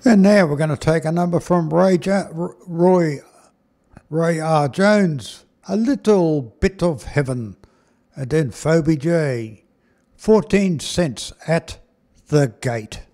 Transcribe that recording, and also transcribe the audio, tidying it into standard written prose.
And now we're going to take a number from Ray R. Jones, A Little Bit of Heaven, and then Phoebe J, 14 cents at the gate.